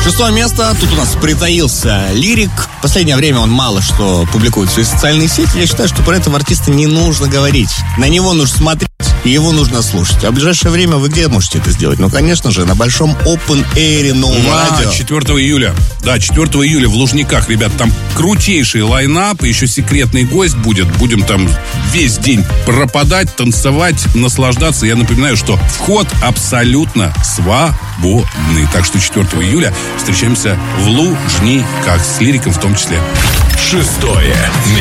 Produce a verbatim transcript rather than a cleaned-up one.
Шестое место. Тут у нас притаился Лирик. В последнее время он мало что публикует в свои социальные сети. Я считаю, что про этого артиста не нужно говорить. На него нужно смотреть, и его нужно слушать. А в ближайшее время вы где можете это сделать? Ну, конечно же, на большом Open Air нового а, радио. четвёртого июля. Да, четвёртого июля в Лужниках, ребят, там крутейший лайнап, еще секретный гость будет. Будем там весь день пропадать, танцевать, наслаждаться. Я напоминаю, что вход абсолютно свободный. Так что четвёртого июля встречаемся в Лужниках с Лириком в том числе. Шестое место.